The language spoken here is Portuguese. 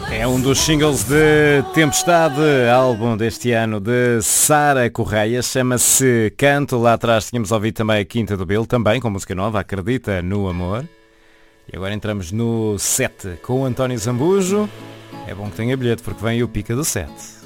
É um dos singles de Tempestade, álbum deste ano de Sara Correia, chama-se Canto. Lá atrás tínhamos ouvido também a Quinta do Bill, também com música nova, Acredita no Amor. E agora entramos no 7 com o António Zambujo. É bom que tenha bilhete porque vem o Pica do 7.